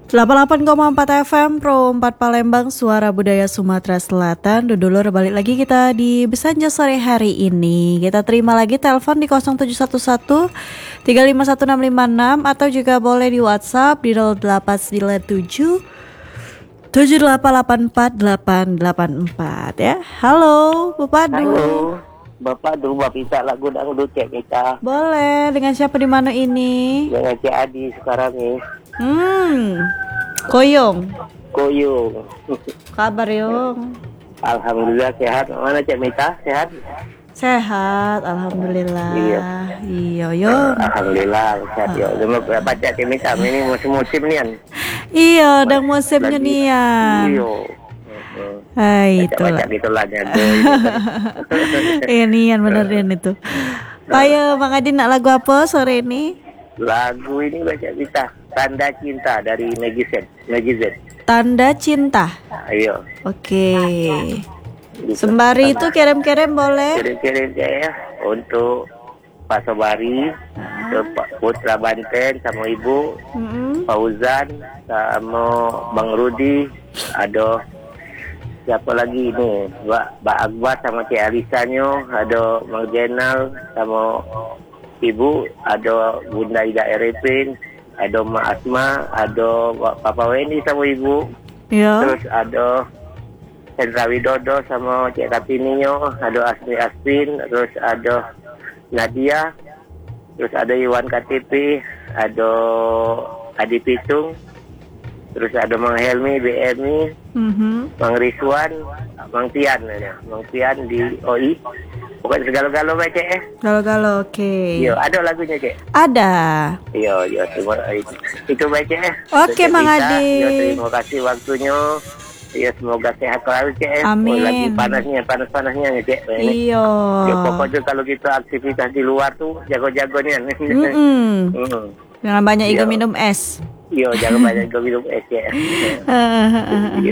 88,4 FM Pro 4 Palembang, suara budaya Sumatera Selatan. Dudulur, balik lagi kita di Besanja sore hari ini. Kita terima lagi telepon di 0711 351656 atau juga boleh di WhatsApp di 0897 7884 ya. Halo Bapak Du. Halo, Bapak Du, Bapak Pita lagu dangdut Cek kita. Boleh, dengan siapa di mana ini? Dengan Cek Adi sekarang nih. Koyong. Kabar Yong? Alhamdulillah sehat. Mana Cek Mita? Sehat? Sehat, alhamdulillah. Iya, Yong. Alhamdulillah sehat yo. Cuma baca Cek Mita ini musim nih kan. Iya, udah musimnya nih ya. Iya. Hai, itulah. Baca gitulah jago. Ini yang benerin itu. Payo, Bang Adi nak lagu apa sore ini? Lagu ini baca Mita, Tanda Cinta dari Megizet. Tanda Cinta. Ayo. Oke. Sembari itu kirim-kirim boleh? Kirim-kirim ya untuk Pak Sobari, ke Pak Putra Banten sama Ibu, Fauzan sama Bang Rudi, ada siapa lagi ini, Mbak Akbar sama Cik Alisanyo, ada Bang Jenal sama Ibu, ada Bunda Ida Erepin, ada Mak Asma, ada Papa Wendy sama Ibu, Ya. terus ada Hendra Widodo sama Cik Kapininyo, ada Asmi Aspin, terus ada Nadia, terus ada Iwan KTP, ada Adi Pitung, terus ada Mang Helmi, BMI, Mang Rizwan, Mang Tian di OI. Pokoknya segala-gala baca Galau-galau, oke. Iya, ada lagunya Cek. Ada. Iya, semua itu baca Oke, Mang Adi. Yo, terima kasih waktunya. Ya, semoga sehat selalu Cek. Amin. Lagi panas-panasnya nih Cek. Iya. Ya, pokoknya kalau kita aktivitas di luar tuh jago-jagonya. Jangan banyak minum es. Iya, jangan banyak minum es ya.